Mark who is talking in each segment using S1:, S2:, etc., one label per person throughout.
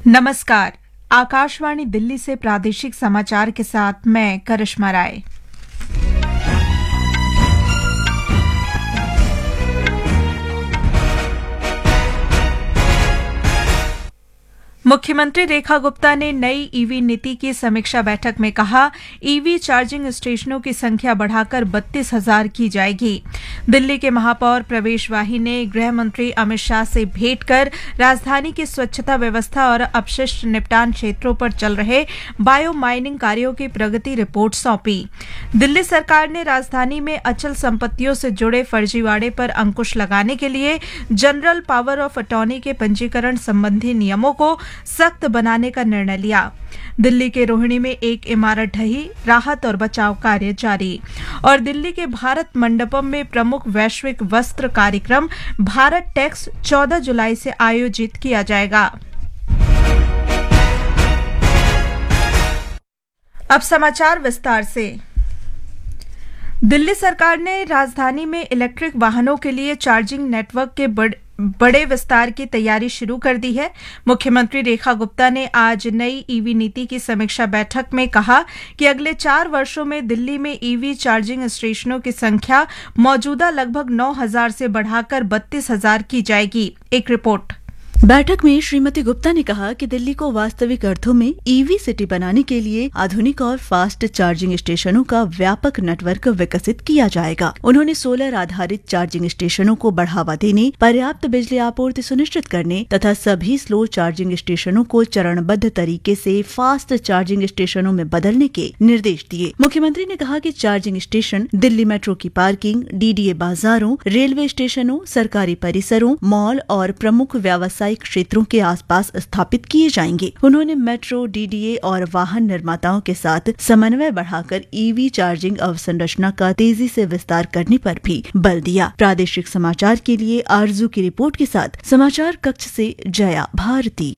S1: नमस्कार। आकाशवाणी दिल्ली से प्रादेशिक समाचार के साथ मैं करिश्मा राय। मुख्यमंत्री रेखा गुप्ता ने नई ईवी नीति की समीक्षा बैठक में कहा, ईवी चार्जिंग स्टेशनों की संख्या बढ़ाकर 32,000 की जाएगी। दिल्ली के महापौर प्रवेश वाही ने गृह मंत्री अमित शाह से भेंट कर राजधानी की स्वच्छता व्यवस्था और अपशिष्ट निपटान क्षेत्रों पर चल रहे बायो माइनिंग कार्यों की प्रगति रिपोर्ट सौंपी। दिल्ली सरकार ने राजधानी में अचल संपत्तियों से जुड़े फर्जीवाड़े पर अंकुश लगाने के लिए जनरल पावर ऑफ अटॉर्नी के पंजीकरण संबंधी नियमों को सख्त बनाने का निर्णय लिया। दिल्ली के रोहिणी में एक इमारत ढही, राहत और बचाव कार्य जारी। और दिल्ली के भारत मंडपम में प्रमुख वैश्विक वस्त्र कार्यक्रम भारत टेक्स 14 जुलाई से आयोजित किया जाएगा। अब समाचार विस्तार से। दिल्ली सरकार ने राजधानी में इलेक्ट्रिक वाहनों के लिए चार्जिंग नेटवर्क के बड़े विस्तार की तैयारी शुरू कर दी है। मुख्यमंत्री रेखा गुप्ता ने आज नई ईवी नीति की समीक्षा बैठक में कहा कि अगले 4 वर्षों में दिल्ली में ईवी चार्जिंग स्टेशनों की संख्या मौजूदा लगभग 9,000 से बढ़ाकर 32,000 की जाएगी। एक रिपोर्ट।
S2: बैठक में श्रीमती गुप्ता ने कहा कि दिल्ली को वास्तविक अर्थों में ईवी सिटी बनाने के लिए आधुनिक और फास्ट चार्जिंग स्टेशनों का व्यापक नेटवर्क विकसित किया जाएगा। उन्होंने सोलर आधारित चार्जिंग स्टेशनों को बढ़ावा देने, पर्याप्त बिजली आपूर्ति सुनिश्चित करने तथा सभी स्लो चार्जिंग स्टेशनों को चरणबद्ध तरीके से फास्ट चार्जिंग स्टेशनों में बदलने के निर्देश दिए। मुख्यमंत्री ने कहा कि चार्जिंग स्टेशन दिल्ली मेट्रो की पार्किंग, डीडीए बाजारों, रेलवे स्टेशनों, सरकारी परिसरों, मॉल और प्रमुख व्यावसायिक क्षेत्रों के आसपास स्थापित किए जाएंगे। उन्होंने मेट्रो, डीडीए और वाहन निर्माताओं के साथ समन्वय बढ़ाकर ईवी चार्जिंग अवसंरचना का तेजी से विस्तार करने पर भी बल दिया। प्रादेशिक समाचार के लिए आरजू की रिपोर्ट के साथ समाचार कक्ष से जया भारती।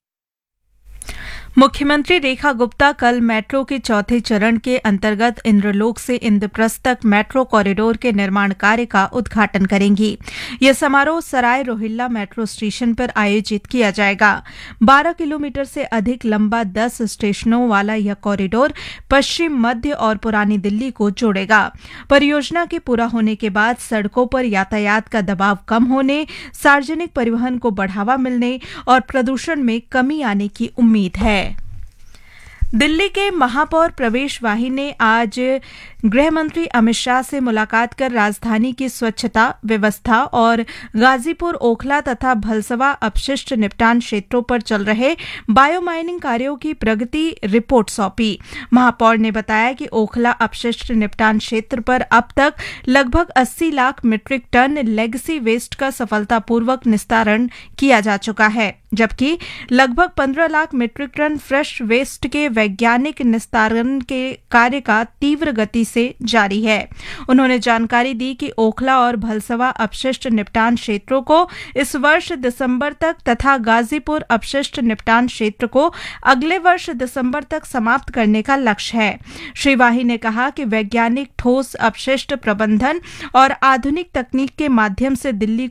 S1: मुख्यमंत्री रेखा गुप्ता कल मेट्रो के चौथे चरण के अंतर्गत इंद्रलोक से इंद्रप्रस्थ तक मेट्रो कॉरिडोर के निर्माण कार्य का उद्घाटन करेंगी। यह समारोह सराय रोहिल्ला मेट्रो स्टेशन पर आयोजित किया जाएगा। 12 किलोमीटर से अधिक लंबा 10 स्टेशनों वाला यह कॉरिडोर पश्चिम, मध्य और पुरानी दिल्ली को जोड़ेगा। परियोजना के पूरा होने के बाद सड़कों पर यातायात का दबाव कम होने, सार्वजनिक परिवहन को बढ़ावा मिलने और प्रदूषण में कमी आने की उम्मीद है। दिल्ली के महापौर प्रवेश वाही ने आज गृह मंत्री अमित शाह से मुलाकात कर राजधानी की स्वच्छता व्यवस्था और गाजीपुर, ओखला तथा भलसवा अपशिष्ट निपटान क्षेत्रों पर चल रहे बायो माइनिंग कार्यों की प्रगति रिपोर्ट सौंपी। महापौर ने बताया कि ओखला अपशिष्ट निपटान क्षेत्र पर अब तक लगभग 80 lakh metric ton legacy waste का सफलतापूर्वक निस्तारण किया जा चुका है, जबकि लगभग 15 lakh metric ton fresh waste के वैज्ञानिक निस्तारण के कार्य का तीव्र गति से जारी है। उन्होंने जानकारी दी कि ओखला और भलसवा अपशिष्ट निपटान क्षेत्रों को इस वर्ष दिसंबर तक तथा गाजीपुर अपशिष्ट निपटान क्षेत्र को अगले वर्ष दिसंबर तक समाप्त करने का लक्ष्य है। श्री वाही ने कहा कि वैज्ञानिक ठोस अपशिष्ट प्रबंधन और आधुनिक तकनीक के माध्यम से दिल्ली